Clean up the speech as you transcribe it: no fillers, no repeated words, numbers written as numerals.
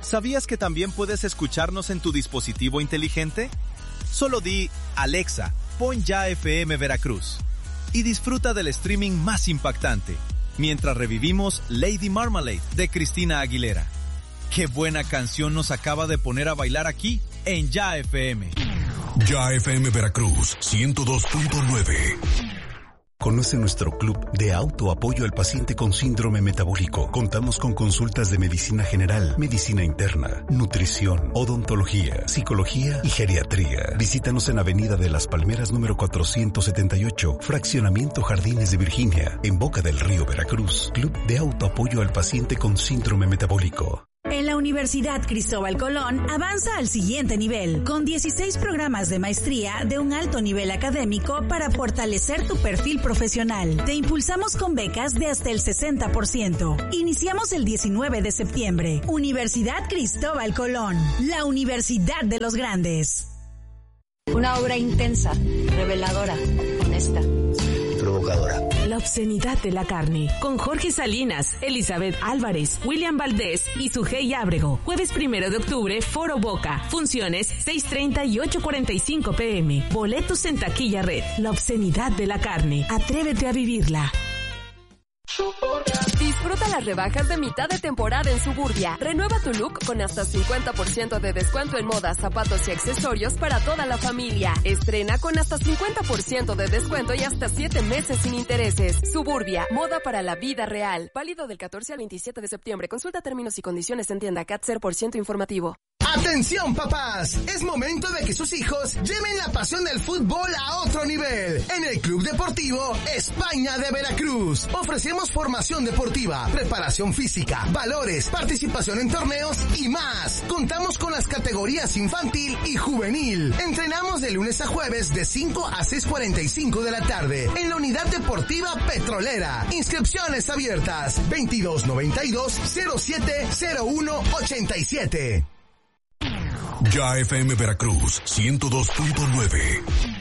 ¿Sabías que también puedes escucharnos en tu dispositivo inteligente? Solo di, Alexa, pon ya FM Veracruz. Y disfruta del streaming más impactante, mientras revivimos Lady Marmalade de Cristina Aguilera. ¡Qué buena canción nos acaba de poner a bailar aquí en Ya FM! Ya FM Veracruz 102.9. Conoce nuestro club de autoapoyo al paciente con síndrome metabólico. Contamos con consultas de medicina general, medicina interna, nutrición, odontología, psicología y geriatría. Visítanos en Avenida de las Palmeras número 478, Fraccionamiento Jardines de Virginia, en Boca del Río, Veracruz. Club de autoapoyo al paciente con síndrome metabólico. En la Universidad Cristóbal Colón avanza al siguiente nivel, con 16 programas de maestría de un alto nivel académico para fortalecer tu perfil profesional. Te impulsamos con becas de hasta el 60%. Iniciamos el 19 de septiembre. Universidad Cristóbal Colón, la Universidad de los Grandes. Una obra intensa, reveladora, honesta, provocadora. La obscenidad de la carne, con Jorge Salinas, Elizabeth Álvarez, William Valdés y Sujei Ábrego. Jueves 1 de octubre, Foro Boca. Funciones 6:30 y 8:45 p.m. Boletos en Taquilla Red. La obscenidad de la carne. Atrévete a vivirla. Disfruta las rebajas de mitad de temporada en Suburbia. Renueva tu look con hasta 50% de descuento en moda, zapatos y accesorios para toda la familia. Estrena con hasta 50% de descuento y hasta 7 meses sin intereses. Suburbia, moda para la vida real. Válido del 14 al 27 de septiembre. Consulta términos y condiciones en tienda CAT 0% informativo. ¡Atención, papás! Es momento de que sus hijos lleven la pasión del fútbol a otro nivel. En el Club Deportivo España de Veracruz ofrecemos formación deportiva, preparación física, valores, participación en torneos y más. Contamos con las categorías infantil y juvenil. Entrenamos de lunes a jueves de 5 a 6:45 de la tarde en la Unidad Deportiva Petrolera. Inscripciones abiertas 2292-070187. Ya FM Veracruz 102.9.